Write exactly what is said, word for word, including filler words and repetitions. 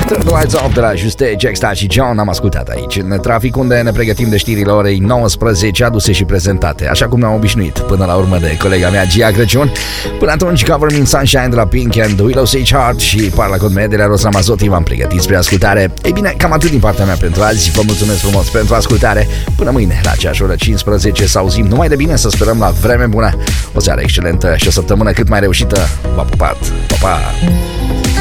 The Lights Off de la Juste, Jackstar și John am ascultat aici în trafic, unde ne pregătim de știrile orei nouăsprezece, aduse și prezentate, așa cum ne-am obișnuit până la urmă de colega mea Gia Crăciun. Până atunci, Cover Me in Sunshine de la Pink and Willow Sage Heart și Parla con me de la Rosa Mazzotti v-am pregătit spre ascultare. Ei bine, cam atât din partea mea pentru azi. Vă mulțumesc frumos pentru ascultare. Până mâine la aceeași oră cincisprezece să auzim numai de bine, să sperăm la vreme bună, o seară excelentă și o săptămână cât mai reușită. V-a pupat, pa, pa!